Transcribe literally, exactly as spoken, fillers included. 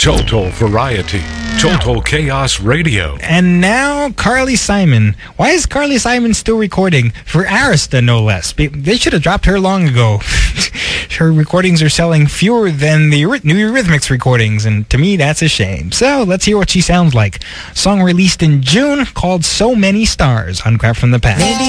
Total variety. Total Chaos Radio. And now, Carly Simon. Why is Carly Simon still recording? For Arista, no less. They should have dropped her long ago. Her recordings are selling fewer than the new Eurythmics recordings, and to me, that's a shame. So, let's hear what she sounds like. Song released in June called So Many Stars on Crap from the Past.